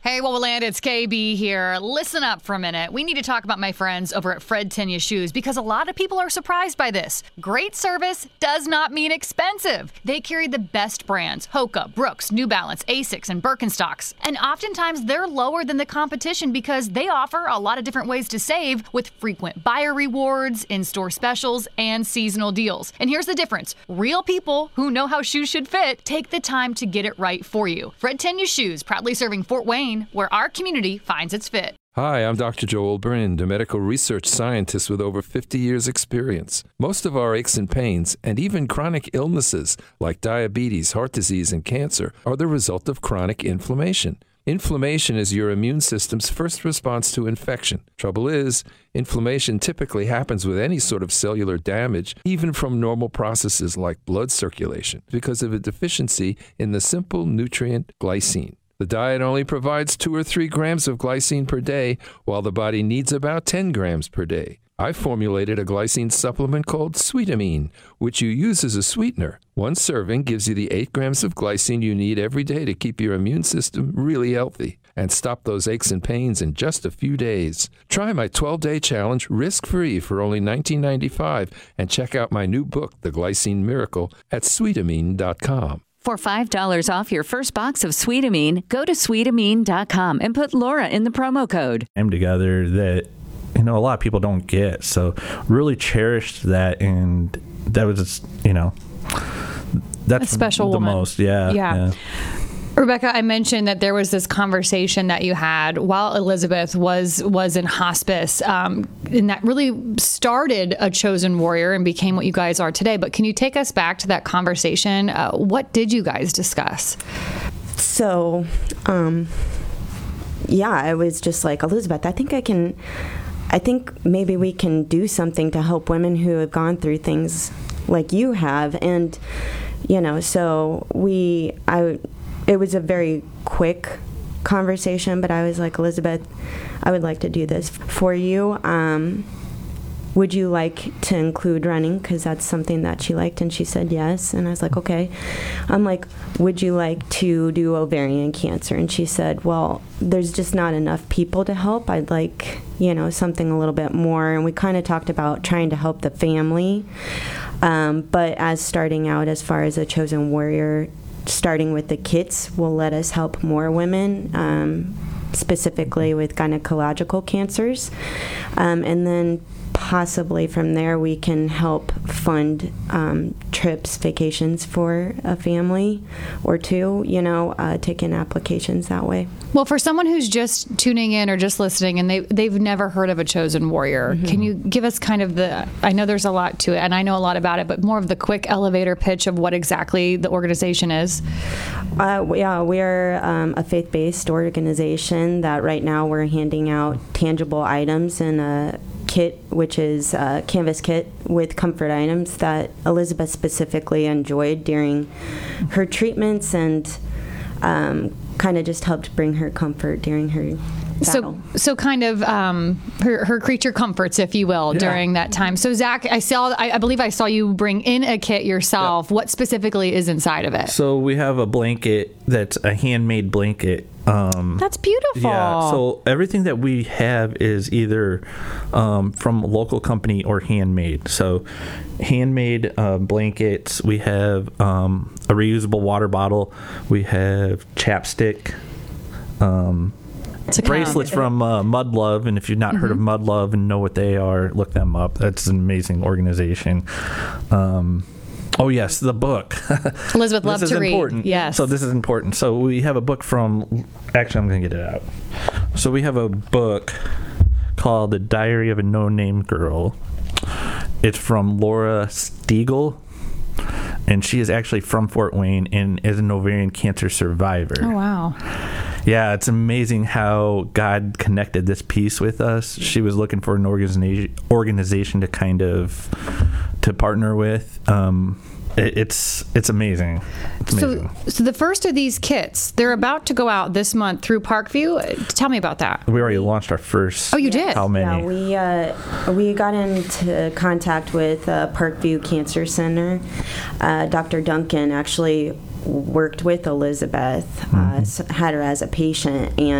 Hey, Wowoland, it's KB here. Listen up for a minute. We need to talk about my friends over at Fred Tenya Shoes because a lot of people are surprised by this. Great service does not mean expensive. They carry the best brands, Hoka, Brooks, New Balance, Asics, and Birkenstocks. And oftentimes they're lower than the competition because they offer a lot of different ways to save with frequent buyer rewards, in-store specials, and seasonal deals. And here's the difference. Real people who know how shoes should fit take the time to get it right for you. Fred Tenya Shoes, proudly serving Fort Wayne, where our community finds its fit. Hi, I'm Dr. Joel Brind, a medical research scientist with over 50 years' experience. Most of our aches and pains, and even chronic illnesses like diabetes, heart disease, and cancer, are the result of chronic inflammation. Inflammation is your immune system's first response to infection. Trouble is, inflammation typically happens with any sort of cellular damage, even from normal processes like blood circulation, because of a deficiency in the simple nutrient glycine. The diet only provides 2 or 3 grams of glycine per day, while the body needs about 10 grams per day. I formulated a glycine supplement called Sweetamine, which you use as a sweetener. One serving gives you the 8 grams of glycine you need every day to keep your immune system really healthy and stop those aches and pains in just a few days. Try my 12-day challenge risk-free for only $19.95 and check out my new book, The Glycine Miracle, at Sweetamine.com. For $5 off your first box of Sweetamine, go to Sweetamine.com and put Laura in the promo code. Together that, a lot of people don't get. So really cherished that, and that was, that's a special the woman. Most. Yeah. Rebecca, I mentioned that there was this conversation that you had while Elizabeth was in hospice, and that really started a chosen warrior and became what you guys are today. But can you take us back to that conversation? What did you guys discuss? So, I was just like, Elizabeth, I think maybe we can do something to help women who have gone through things like you have. And, it was a very quick conversation, but I was like, Elizabeth, I would like to do this for you. Would you like to include running? Because that's something that she liked. And she said yes. And I was like, okay. I'm like, would you like to do ovarian cancer? And she said, well, there's just not enough people to help. I'd like, something a little bit more. And we kind of talked about trying to help the family. But as starting out as far as a chosen warrior, starting with the kits will let us help more women, specifically with gynecological cancers. And then possibly from there we can help fund trips, vacations for a family or two, taking applications that way. Well, for someone who's just tuning in or just listening and they've never heard of a chosen warrior, can you give us kind of I know there's a lot to it and I know a lot about it, but more of the quick elevator pitch of what exactly the organization is? We're a faith-based organization that right now we're handing out tangible items in a kit, which is a canvas kit with comfort items that Elizabeth specifically enjoyed during her treatments and kind of just helped bring her comfort during her battle. So kind of her creature comforts, if you will, during that time. So Zach, I believe I saw you bring in a kit yourself. Yep. What specifically is inside of it? So we have a blanket that's a handmade blanket. That's beautiful. Yeah, so everything that we have is either from a local company or handmade. So handmade blankets, we have a reusable water bottle, we have chapstick, bracelets from Mud Love, and if you've not heard of Mud Love and know what they are, look them up. That's an amazing organization. Oh, yes, the book. Elizabeth loves to read. Important. Yes. So this is important. So we have a book from, actually, I'm going to get it out. So we have a book called The Diary of a No-Name Girl. It's from Laura Stiegel, and she is actually from Fort Wayne and is an ovarian cancer survivor. Oh, wow. Yeah, it's amazing how God connected this piece with us. She was looking for an organization to kind of to partner with. It's amazing. It's amazing. So the first of these kits, they're about to go out this month through Parkview. Tell me about that. We already launched our first. Oh, you did? How many? Yeah, we got into contact with Parkview Cancer Center. Dr. Duncan actually worked with Elizabeth, had her as a patient, and